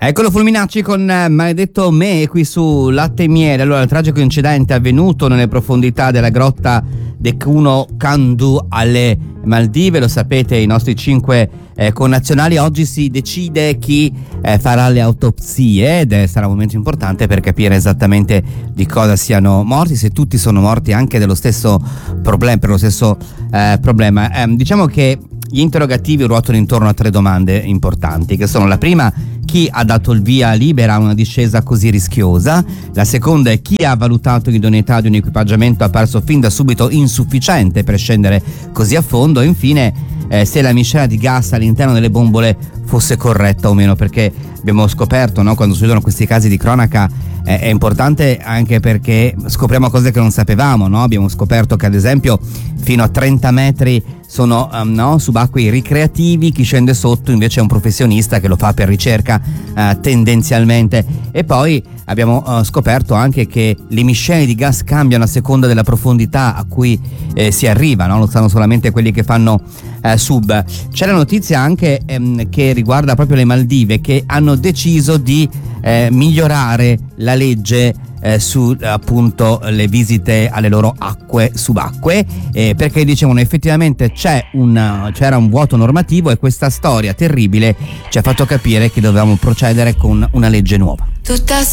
Eccolo Fulminacci con Maledetto Me qui su Latte e Miele. Allora, il tragico incidente avvenuto nelle profondità della grotta de Kuno Kandu alle Maldive, lo sapete, i nostri 5 connazionali. Oggi si decide chi farà le autopsie ed sarà un momento importante per capire esattamente di cosa siano morti, se tutti sono morti anche dello stesso problema, per lo stesso problema. Diciamo che gli interrogativi ruotano intorno a 3 domande importanti, che sono: la prima, chi ha dato il via libera a una discesa così rischiosa; la seconda è chi ha valutato l'idoneità di un equipaggiamento apparso fin da subito insufficiente per scendere così a fondo; e infine se la miscela di gas all'interno delle bombole fosse corretta o meno, perché abbiamo scoperto, no, quando succedono questi casi di cronaca è importante anche perché scopriamo cose che non sapevamo, no? Abbiamo scoperto che ad esempio fino a 30 metri sono subacquei ricreativi, chi scende sotto invece è un professionista che lo fa per ricerca tendenzialmente. E poi abbiamo scoperto anche che le miscele di gas cambiano a seconda della profondità a cui si arriva, no? Lo sanno solamente quelli che fanno sub. C'è la notizia anche che riguarda proprio le Maldive, che hanno deciso di migliorare la legge su appunto le visite alle loro acque subacquee, perché dicevano effettivamente c'era un vuoto normativo e questa storia terribile ci ha fatto capire che dovevamo procedere con una legge nuova.